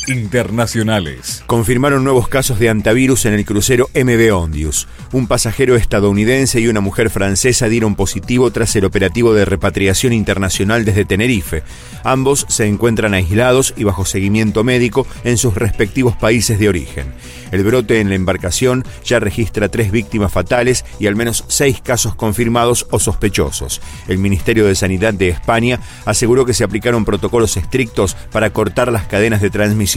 Internacionales. Confirmaron nuevos casos de hantavirus en el crucero MV Ondius. Un pasajero estadounidense y una mujer francesa dieron positivo tras el operativo de repatriación internacional desde Tenerife. Ambos se encuentran aislados y bajo seguimiento médico en sus respectivos países de origen. El brote en la embarcación ya registra 3 víctimas fatales y al menos 6 casos confirmados o sospechosos. El Ministerio de Sanidad de España aseguró que se aplicaron protocolos estrictos para cortar las cadenas de transmisión.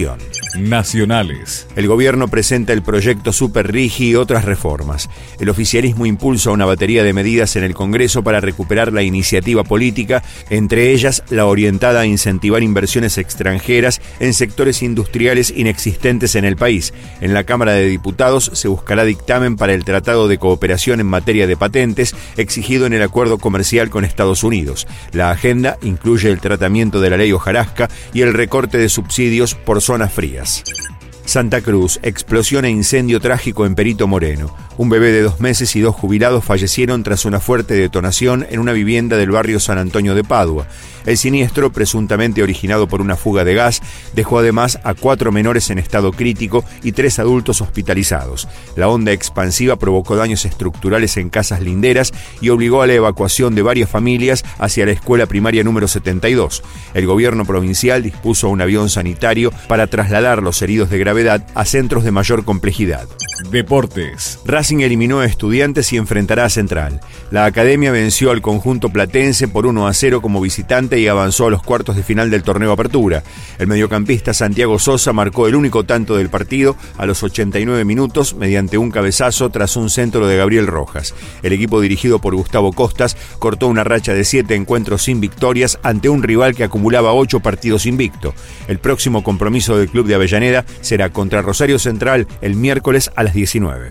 Nacionales. El gobierno presenta el proyecto Super Rigi y otras reformas. El oficialismo impulsa una batería de medidas en el Congreso para recuperar la iniciativa política, entre ellas la orientada a incentivar inversiones extranjeras en sectores industriales inexistentes en el país. En la Cámara de Diputados se buscará dictamen para el Tratado de Cooperación en materia de patentes exigido en el acuerdo comercial con Estados Unidos. La agenda incluye el tratamiento de la ley hojarasca y el recorte de subsidios por zonas frías. Santa Cruz, explosión e incendio trágico en Perito Moreno. Un bebé de 2 meses y 2 jubilados fallecieron tras una fuerte detonación en una vivienda del barrio San Antonio de Padua. El siniestro, presuntamente originado por una fuga de gas, dejó además a 4 menores en estado crítico y 3 adultos hospitalizados. La onda expansiva provocó daños estructurales en casas linderas y obligó a la evacuación de varias familias hacia la escuela primaria número 72. El gobierno provincial dispuso un avión sanitario para trasladar los heridos de gravedad a centros de mayor complejidad. Deportes. Racing eliminó a Estudiantes y enfrentará a Central. La Academia venció al conjunto platense por 1-0 como visitante y avanzó a los cuartos de final del torneo Apertura. El mediocampista Santiago Sosa marcó el único tanto del partido a los 89 minutos mediante un cabezazo tras un centro de Gabriel Rojas. El equipo dirigido por Gustavo Costas cortó una racha de 7 encuentros sin victorias ante un rival que acumulaba 8 partidos invicto. El próximo compromiso del club de Avellaneda será contra Rosario Central el miércoles a las 19.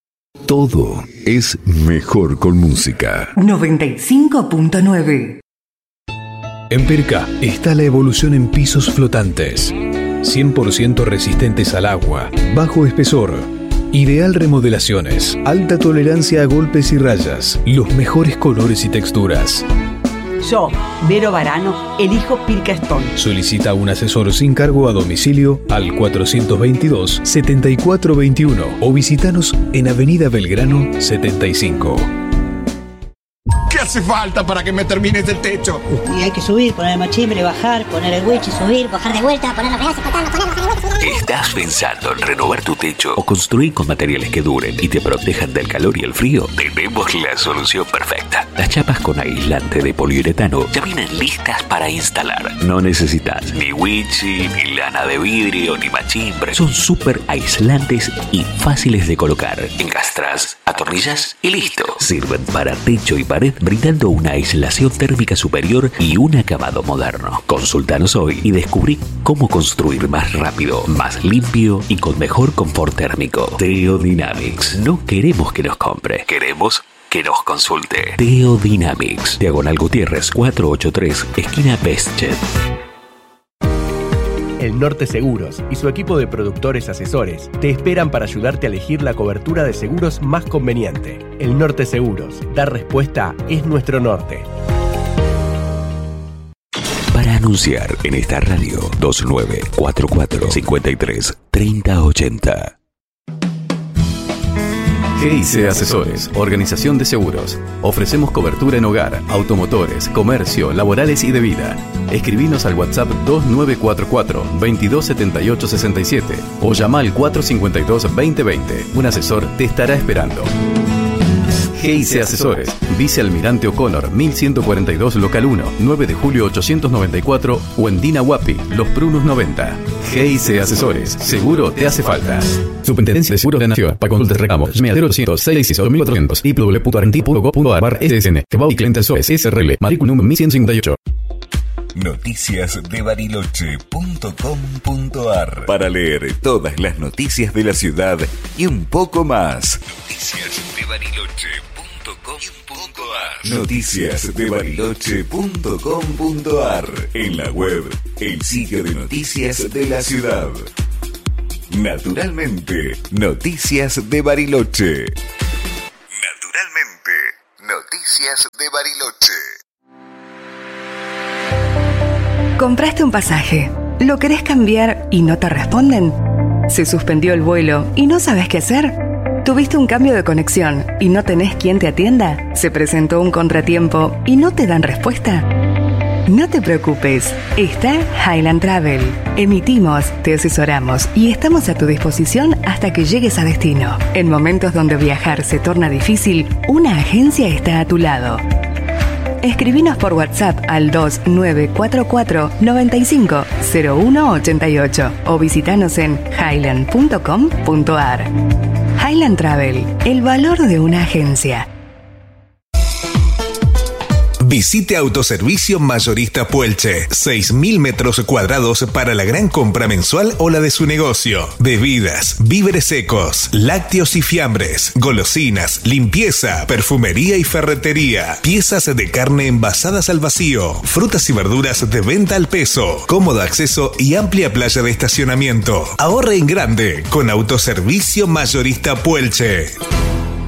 Todo es mejor con música. 95.9. En Perca está la evolución en pisos flotantes. 100% resistentes al agua, bajo espesor, ideal remodelaciones, alta tolerancia a golpes y rayas, los mejores colores y texturas. Yo, Vero Varano, elijo Pirca Stone. Solicita un asesor sin cargo a domicilio al 422-7421 o visítanos en Avenida Belgrano 75. ¿Qué hace falta para que me termines el techo? Y hay que subir, poner el machimbre, bajar, poner el winch, subir, bajar de vuelta, poner los pedazos, bajar de vuelta. ¿Estás pensando en renovar tu techo o construir con materiales que duren y te protejan del calor y el frío? Tenemos la solución perfecta. Las chapas con aislante de poliuretano ya vienen listas para instalar. No necesitas ni winchi, ni lana de vidrio, ni machimbre. Son súper aislantes y fáciles de colocar. Encastras, atornillas y listo. Sirven para techo y pared, brindando una aislación térmica superior y un acabado moderno. Consúltanos hoy y descubrí cómo construir más rápido, más limpio y con mejor confort térmico. Teodynamics. No queremos que nos compre, queremos que nos consulte. Teodynamics. Diagonal Gutiérrez 483, esquina Bestchet. El Norte Seguros y su equipo de productores asesores te esperan para ayudarte a elegir la cobertura de seguros más conveniente. El Norte Seguros. Dar respuesta es nuestro norte. Para anunciar en esta radio 2944 53 3080. GIC Asesores, Organización de Seguros. Ofrecemos cobertura en hogar, automotores, comercio, laborales y de vida. Escribinos al WhatsApp 2944 227867 o llama al 452 2020. Un asesor te estará esperando. GIC Asesores, Vicealmirante O'Connor, 1142 Local 1, 9 de julio 894 o en Dina Huapi, Los Prunos 90. GIC Asesores, seguro te hace falta. Superintendencia de Seguros de la Nación. Para consultas reclamos, llame a 0800-664-1400 www.argentina.gov.ar/ssn. Cabau y Clientes SOS SRL, matrícula número 1158. Noticiasdebariloche.com.ar para leer todas las noticias de la ciudad y un poco más. Noticiasdebariloche.com.ar En la web, el sitio de noticias de la ciudad. Naturalmente, Noticias de Bariloche. Naturalmente, Noticias de Bariloche. Compraste un pasaje. ¿Lo querés cambiar y no te responden? ¿Se suspendió el vuelo y no sabes qué hacer? ¿Tuviste un cambio de conexión y no tenés quien te atienda? ¿Se presentó un contratiempo y no te dan respuesta? No te preocupes, está Highland Travel. Emitimos, te asesoramos y estamos a tu disposición hasta que llegues a destino. En momentos donde viajar se torna difícil, una agencia está a tu lado. Escribinos por WhatsApp al 2944 95 0188 o visitanos en highland.com.ar. Highland Travel, el valor de una agencia. Visite Autoservicio Mayorista Puelche. 6.000 metros cuadrados para la gran compra mensual o la de su negocio. Bebidas, víveres secos, lácteos y fiambres, golosinas, limpieza, perfumería y ferretería. Piezas de carne envasadas al vacío. Frutas y verduras de venta al peso. Cómodo acceso y amplia playa de estacionamiento. Ahorre en grande con Autoservicio Mayorista Puelche.